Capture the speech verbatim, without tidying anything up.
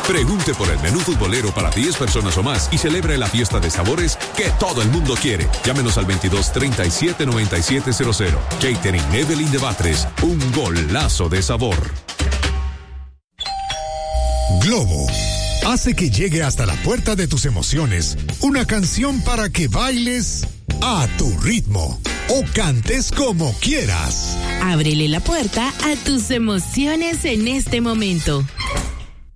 Pregunte por el menú futbolero para diez personas o más y celebre la fiesta de sabores que todo el mundo quiere. Llámenos al veintidós treinta y siete noventa y siete cero cero. Catering Evelyn de Batres, un golazo de sabor. Globo hace que llegue hasta la puerta de tus emociones una canción para que bailes a tu ritmo o cantes como quieras. Ábrele la puerta a tus emociones en este momento.